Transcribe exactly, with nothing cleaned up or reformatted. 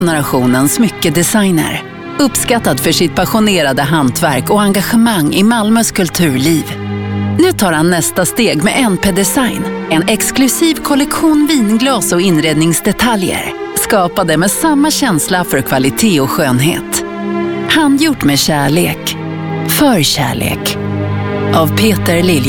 Generationen smyckedesigner. Uppskattad för sitt passionerade hantverk och engagemang i Malmös kulturliv. Nu tar han nästa steg med N P Design. En exklusiv kollektion vinglas och inredningsdetaljer. Skapade med samma känsla för kvalitet och skönhet. Handgjort med kärlek. För kärlek. Av Peter Lilja.